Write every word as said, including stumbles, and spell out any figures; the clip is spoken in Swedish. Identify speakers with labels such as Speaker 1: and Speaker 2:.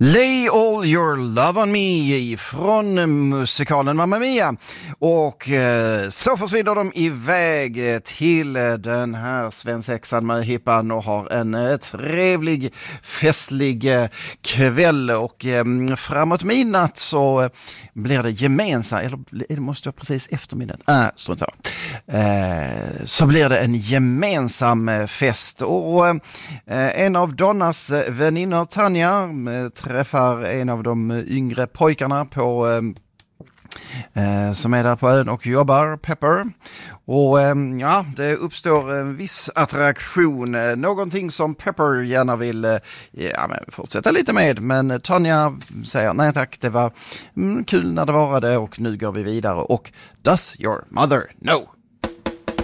Speaker 1: Lay all your love on me från musikalen Mamma Mia. Och eh, så försvinner de iväg till den här svensexan med hippan och har en eh, trevlig, festlig eh, kväll. Och eh, framåt midnatt så eh, blir det gemensamt, eller det måste vara precis eftermiddag. Äh, så inte eh, så blir det en gemensam eh, fest. Och eh, en av Donnas väninnor, Tanja, eh, träffar en av de yngre pojkarna på eh, som är där på ön och jobbar, Pepper. Och eh, ja, det uppstår en viss attraktion, eh, någonting som Pepper gärna vill eh, ja, men fortsätta lite med, men Tanja säger nej tack, det var mm, kul när det var det och nu går vi vidare. Och does your mother know?